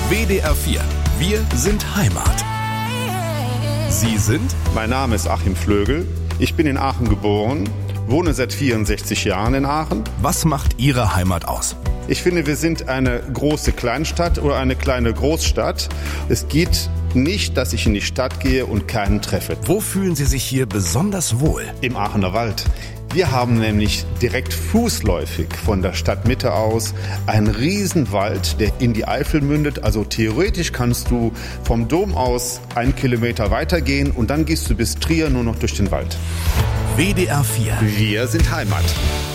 WDR 4. Wir sind Heimat. Sie sind? Mein Name ist Achim Flögel. Ich bin in Aachen geboren, wohne seit 64 Jahren in Aachen. Was macht Ihre Heimat aus? Ich finde, wir sind eine große Kleinstadt oder eine kleine Großstadt. Es geht nicht, dass ich in die Stadt gehe und keinen treffe. Wo fühlen Sie sich hier besonders wohl? Im Aachener Wald. Wir haben nämlich direkt fußläufig von der Stadtmitte aus einen Riesenwald, der in die Eifel mündet. Also theoretisch kannst du vom Dom aus 1 Kilometer weitergehen und dann gehst du bis Trier nur noch durch den Wald. WDR 4. Wir sind Heimat.